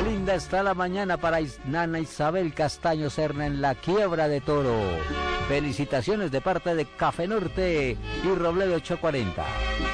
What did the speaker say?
linda está la mañana para Nana Isabel Castaño Serna en la Quiebra de Toro. Felicitaciones de parte de Café Norte y Robledo 840.